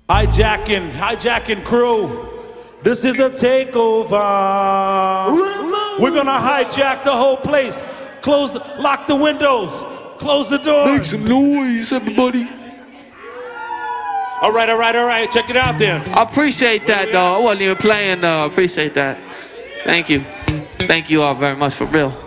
Hijacking crew. This is a takeover. We're gonna hijack the whole place. Lock the windows. Close the doors. Make some noise, everybody. All right. Check it out then. I appreciate that, though. I wasn't even playing, though. I appreciate that. Thank you. Thank you all very much, for real.